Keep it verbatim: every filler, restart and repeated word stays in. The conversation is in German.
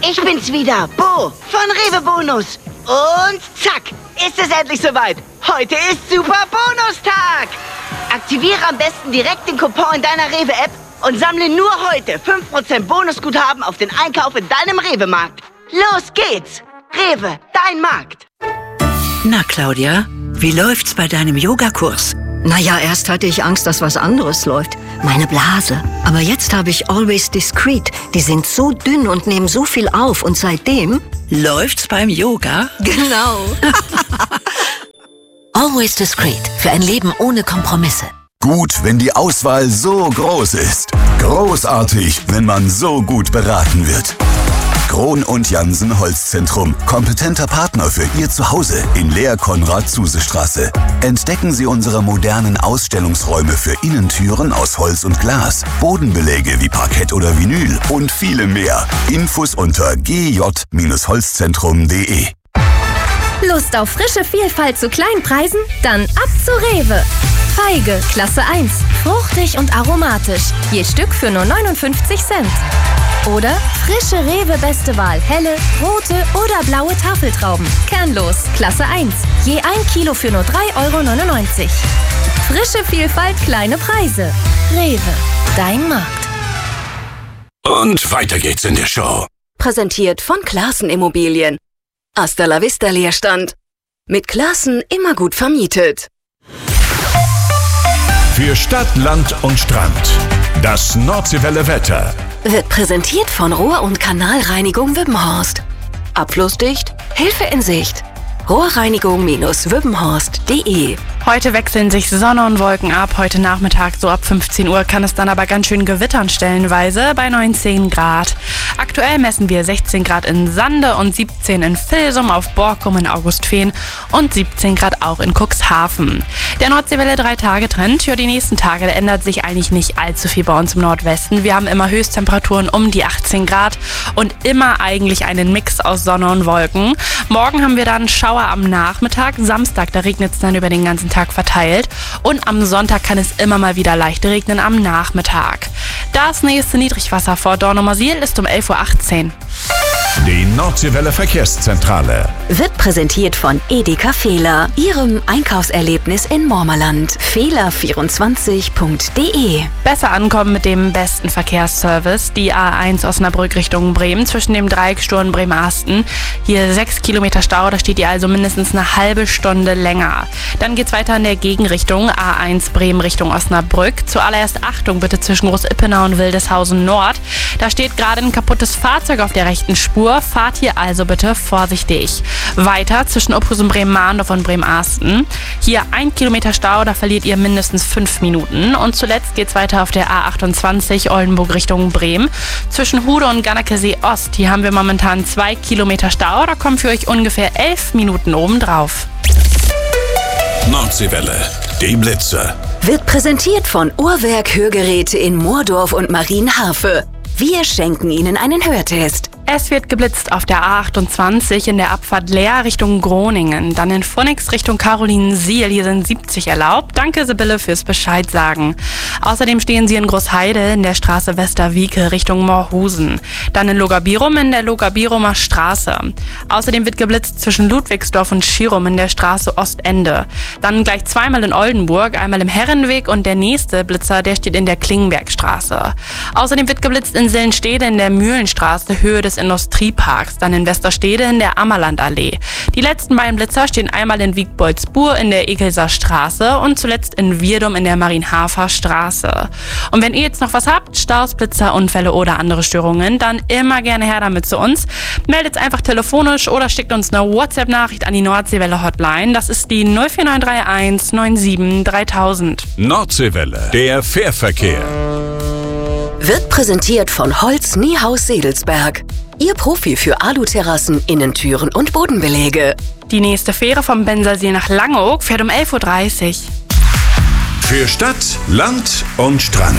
Ich bin's wieder, Bo von Rewe Bonus. Und zack, ist es endlich soweit. Heute ist Super Bonustag. Aktiviere am besten direkt den Coupon in deiner Rewe-App und sammle nur heute fünf Prozent Bonusguthaben auf den Einkauf in deinem Rewe-Markt. Los geht's. Rewe, dein Markt. Na, Claudia, wie läuft's bei deinem Yogakurs? Naja, erst hatte ich Angst, dass was anderes läuft. Meine Blase. Aber jetzt habe ich Always Discreet. Die sind so dünn und nehmen so viel auf. Und seitdem... Läuft's beim Yoga? Genau. Always Discreet. Für ein Leben ohne Kompromisse. Gut, wenn die Auswahl so groß ist. Großartig, wenn man so gut beraten wird. Krohn und Jansen Holzzentrum. Kompetenter Partner für Ihr Zuhause in Lehr-Konrad-Zuse-Straße. Entdecken Sie unsere modernen Ausstellungsräume für Innentüren aus Holz und Glas, Bodenbeläge wie Parkett oder Vinyl und viele mehr. Infos unter g j Holzzentrum punkt de. Lust auf frische Vielfalt zu Kleinpreisen? Dann ab zu Rewe. Feige, Klasse eins. Fruchtig und aromatisch. Je Stück für nur neunundfünfzig Cent. Oder frische Rewe Beste Wahl. Helle, rote oder blaue Tafeltrauben. Kernlos, Klasse eins. Je ein Kilo für nur drei Euro neunundneunzig. Frische Vielfalt, kleine Preise. Rewe, dein Markt. Und weiter geht's in der Show. Präsentiert von Classen Immobilien. Hasta la vista Leerstand. Mit Classen immer gut vermietet. Für Stadt, Land und Strand. Das Nordseewelle Wetter. Wird präsentiert von Rohr- und Kanalreinigung Wippenhorst. Abflussdicht, Hilfe in Sicht. Rohrreinigung Wippenhorst punkt de. Heute wechseln sich Sonne und Wolken ab. Heute Nachmittag, so ab fünfzehn Uhr, kann es dann aber ganz schön gewittern stellenweise bei neunzehn Grad. Aktuell messen wir sechzehn Grad in Sande und siebzehn in Vilsum, auf Borkum in Augustfehn und siebzehn Grad auch in Cuxhaven. Der Nordseewelle drei Tage Trend für die nächsten Tage, der ändert sich eigentlich nicht allzu viel bei uns im Nordwesten. Wir haben immer Höchsttemperaturen um die achtzehn Grad und immer eigentlich einen Mix aus Sonne und Wolken. Morgen haben wir dann Schauer am Nachmittag. Samstag, da regnet es dann über den ganzen Tag verteilt. Und am Sonntag kann es immer mal wieder leicht regnen am Nachmittag. Das nächste Niedrigwasser vor Dornumersiel ist um elf Uhr achtzehn. Die Nordseewelle Verkehrszentrale Wird präsentiert von Edeka Fehler, Ihrem Einkaufserlebnis in Mormerland. Fehler vierundzwanzig punkt de. Besser ankommen mit dem besten Verkehrsservice. Die A eins Osnabrück Richtung Bremen zwischen dem Dreiecksturm Bremerhaven. Hier sechs Kilometer Stau, da steht ihr also mindestens eine halbe Stunde länger. Dann geht's weiter in der Gegenrichtung. A eins Bremen Richtung Osnabrück. Zuallererst Achtung bitte zwischen Groß-Ippenau und Wildeshausen Nord. Da steht gerade ein kaputtes Fahrzeug auf der rechten Spur. Fahrt hier also bitte vorsichtig. Weiter zwischen Opphusen Bremen-Mahndorf und Bremerhaven. Hier ein Kilometer Stau, da verliert ihr mindestens fünf Minuten. Und zuletzt geht's weiter auf der A achtundzwanzig Oldenburg Richtung Bremen. Zwischen Hude und Gannakesee Ost. Hier haben wir momentan zwei Kilometer Stau. Da kommen für euch ungefähr elf Minuten obendrauf. Nordseewelle, die Blitze. Wird präsentiert von Uhrwerk Hörgeräte in Moordorf und Marienhafe. Wir schenken Ihnen einen Hörtest. Es wird geblitzt auf der A achtundzwanzig in der Abfahrt Leer Richtung Groningen. Dann in Phoenix Richtung Carolinensiel. Hier sind siebzig erlaubt. Danke, Sibylle, fürs Bescheid sagen. Außerdem stehen Sie in Großheide in der Straße Westerwieke Richtung Moorhusen. Dann in Logabirum in der Logabirumer Straße. Außerdem wird geblitzt zwischen Ludwigsdorf und Schirum in der Straße Ostende. Dann gleich zweimal in Oldenburg, einmal im Herrenweg und der nächste Blitzer, der steht in der Klingenbergstraße. Außerdem wird geblitzt in Sillenstede in der Mühlenstraße, Höhe des Industrieparks, dann in Westerstede in der Ammerlandallee. Die letzten beiden Blitzer stehen einmal in Wiegboldsbur in der Egelser Straße und zuletzt in Wirdum in der Marienhafer Straße. Und wenn ihr jetzt noch was habt, Staus, Blitzer, Unfälle oder andere Störungen, dann immer gerne her damit zu uns. Meldet einfach telefonisch oder schickt uns eine WhatsApp-Nachricht an die Nordseewelle Hotline. Das ist die null vier neun drei eins neun sieben dreitausend. Nordseewelle, der Fährverkehr. Wird präsentiert von Holz Niehaus Sedelsberg. Ihr Profi für Aluterrassen, Innentüren und Bodenbeläge. Die nächste Fähre vom Bensersiel nach Langeoog fährt um elf Uhr dreißig. Für Stadt, Land und Strand.